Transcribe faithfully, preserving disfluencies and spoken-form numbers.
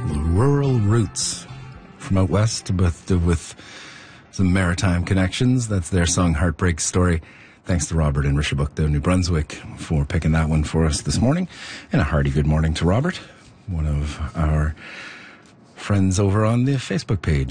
Rural Roots from out west, but with some maritime connections. That's their song Heartbreak Story. Thanks to Robert in Rishabukta, New Brunswick, for picking that one for us this morning. And a hearty good morning to Robert, one of our friends over on the Facebook page.